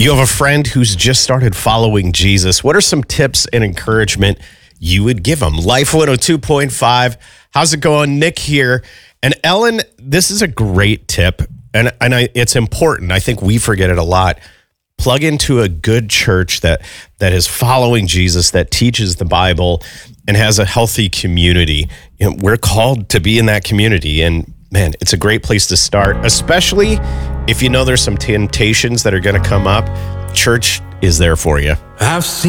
You have a friend who's just started following Jesus. What are some tips and encouragement you would give them? Life 102.5. How's it going? Nick here. And Ellen, this is a great tip. And it's important. I think we forget it a lot. Plug into a good church that is following Jesus, that teaches the Bible, and has a healthy community. You know, we're called to be in that community. And man, it's a great place to start, especially if you know there's some temptations that are going to come up. Church is there for you. I've seen